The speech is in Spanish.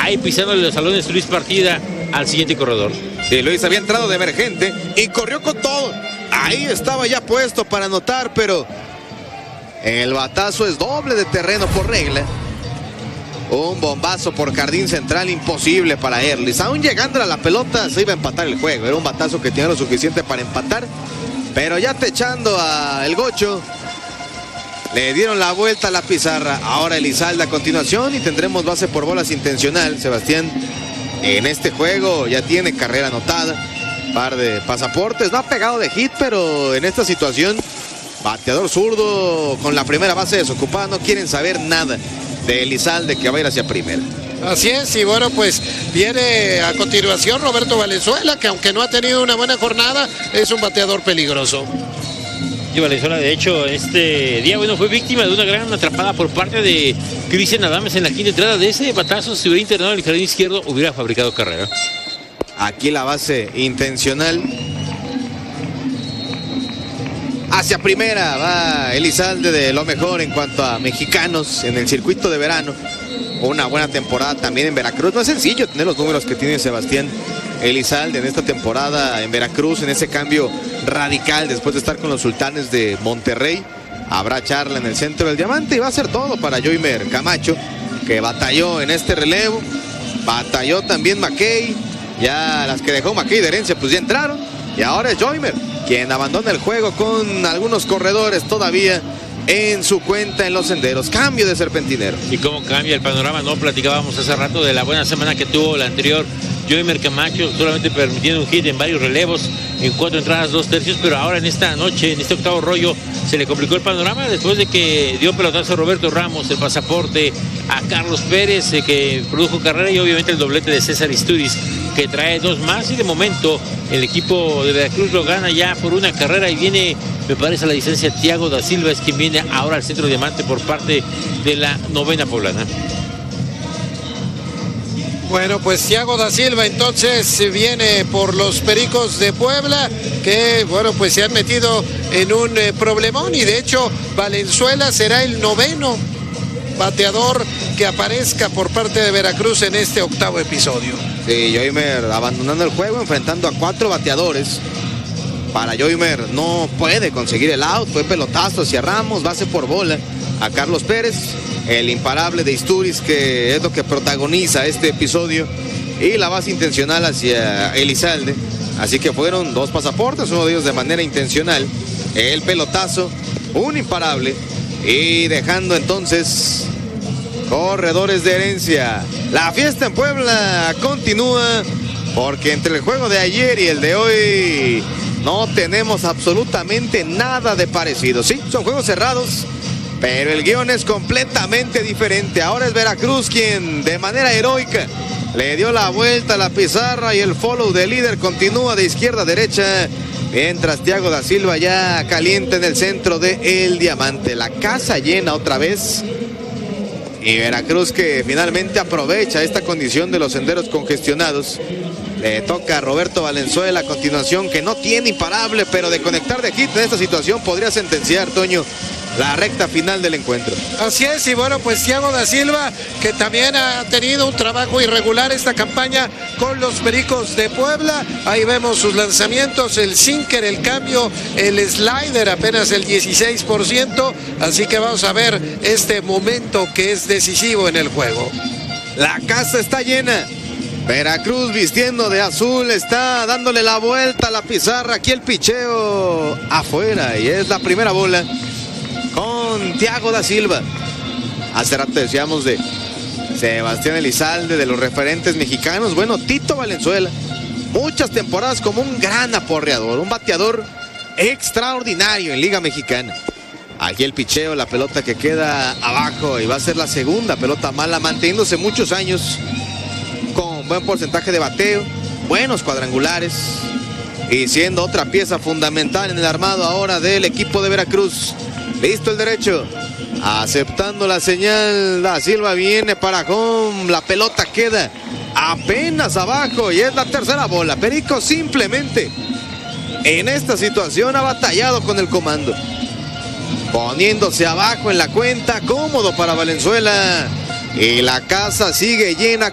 ahí pisándole los salones Luis Partida al siguiente corredor. Sí, Luis había entrado de emergente y corrió con todo. Ahí estaba ya puesto para anotar, pero el batazo es doble de terreno por regla. Un bombazo por jardín central imposible para Erlis. Aún llegando a la pelota se iba a empatar el juego. Era un batazo que tenía lo suficiente para empatar, pero ya techando a el Gocho, le dieron la vuelta a la pizarra. Ahora Elizalde a continuación y tendremos base por bolas intencional. Sebastián en este juego ya tiene carrera anotada, par de pasaportes, no ha pegado de hit, pero en esta situación bateador zurdo con la primera base desocupada, no quieren saber nada de Elizalde, que va a ir hacia primera. Así es, y bueno, pues viene a continuación Roberto Valenzuela, que aunque no ha tenido una buena jornada, es un bateador peligroso. Y Valenzuela, de hecho, este día, bueno, fue víctima de una gran atrapada por parte de Cristian Adames en la quinta entrada. De ese batazo, si hubiera internado en el jardín izquierdo, hubiera fabricado carrera. Aquí la base intencional. Hacia primera va Elizalde, de lo mejor en cuanto a mexicanos en el circuito de verano. Una buena temporada también en Veracruz. No es sencillo tener los números que tiene Sebastián Elizalde en esta temporada en Veracruz, en ese cambio radical después de estar con los Sultanes de Monterrey. Habrá charla en el centro del diamante y va a ser todo para Yoimer Camacho, que batalló en este relevo. Batalló también McKay. Ya las que dejó McKay de herencia pues ya entraron. Y ahora es Yoimer quien abandona el juego con algunos corredores todavía en su cuenta en los senderos. Cambio de serpentinero. Y cómo cambia el panorama, ¿no? Platicábamos hace rato de la buena semana que tuvo la anterior Yoimer Camacho, solamente permitiendo un hit en varios relevos, en 4 entradas, 2 tercios, pero ahora en esta noche, en este octavo rollo, se le complicó el panorama después de que dio pelotazo a Roberto Ramos, el pasaporte a Carlos Pérez, que produjo carrera, y obviamente el doblete de César Isturiz, que trae 2 más, y de momento el equipo de Veracruz lo gana ya por 1 carrera, y viene, me parece a la distancia, Thiago da Silva es quien viene ahora al centro diamante por parte de la novena poblana. Bueno, pues Thiago da Silva entonces viene por los Pericos de Puebla, que bueno, pues se han metido en un problemón, y de hecho Valenzuela será el noveno bateador que aparezca por parte de Veracruz en este octavo episodio. Sí, Yoimer abandonando el juego, enfrentando a 4 bateadores. Para Yoimer no puede conseguir el out, fue pelotazo hacia Ramos, base por bola a Carlos Pérez, el imparable de Isturiz, que es lo que protagoniza este episodio, y la base intencional hacia Elizalde. Así que fueron 2 pasaportes, uno de ellos de manera intencional, el pelotazo, un imparable, y dejando entonces corredores de herencia. La fiesta en Puebla continúa, porque entre el juego de ayer y el de hoy no tenemos absolutamente nada de parecido. Sí, son juegos cerrados, pero el guión es completamente diferente. Ahora es Veracruz quien de manera heroica le dio la vuelta a la pizarra, y el follow del líder continúa de izquierda a derecha, mientras Thiago da Silva ya caliente en el centro del diamante. La casa llena otra vez, y Veracruz que finalmente aprovecha esta condición de los senderos congestionados. Le toca a Roberto Valenzuela a continuación, que no tiene imparable, pero de conectar de hit en esta situación podría sentenciar, Toño, la recta final del encuentro. Así es, y bueno, pues Thiago da Silva, que también ha tenido un trabajo irregular esta campaña con los Pericos de Puebla. Ahí vemos sus lanzamientos, el sinker, el cambio, el slider apenas el 16%, así que vamos a ver este momento que es decisivo en el juego. La casa está llena. Veracruz vistiendo de azul está dándole la vuelta a la pizarra. Aquí el picheo afuera, y es la primera bola con Thiago da Silva. Hace rato decíamos de Sebastián Elizalde, de los referentes mexicanos. Bueno, Tito Valenzuela, muchas temporadas como un gran aporreador, un bateador extraordinario en Liga Mexicana. Aquí el picheo, la pelota que queda abajo, y va a ser la segunda pelota mala, manteniéndose muchos años con buen porcentaje de bateo, buenos cuadrangulares, y siendo otra pieza fundamental en el armado ahora del equipo de Veracruz. Listo el derecho, aceptando la señal, da Silva viene para home, la pelota queda apenas abajo, y es la tercera bola. Perico simplemente en esta situación ha batallado con el comando, poniéndose abajo en la cuenta, cómodo para Valenzuela, y la casa sigue llena